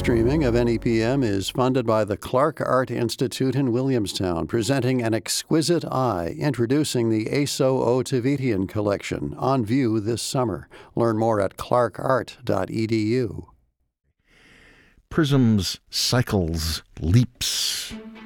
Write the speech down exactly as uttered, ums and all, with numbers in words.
streaming of N E P M is funded by the Clark Art Institute in Williamstown, presenting An Exquisite Eye, introducing the Aso Otavidian collection, on view this summer. Learn more at clark art dot e d u. Prisms, cycles, leaps.